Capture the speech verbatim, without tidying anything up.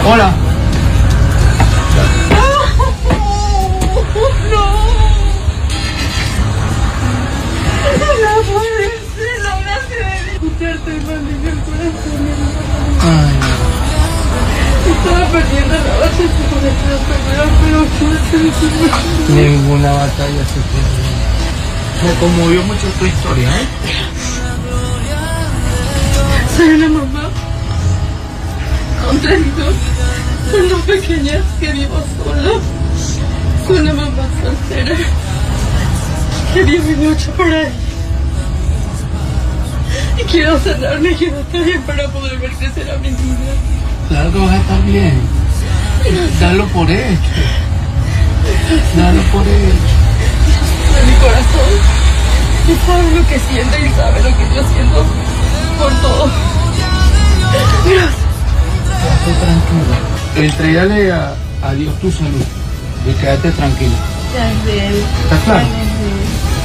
Hola. Ay, estaba perdiendo la batalla por detrás, pero ninguna batalla se pierde. Me conmovió mucho tu historia, ¿eh? soy una mamá con tres hijos, con dos pequeñas que vivo sola, con una mamá soltera que vive mucho por ahí. Y quiero sanarme, quiero estar bien para poder ver crecer a mi niña. Claro que vas a estar bien. Dalo por hecho. Dalo por hecho. De mi corazón. Y sabe lo que siente y sabe lo que yo siento por todo. Gracias. Quédate tranquila. Entrégale a, a Dios tu salud y quédate tranquila. Ya es de él. ¿Está claro?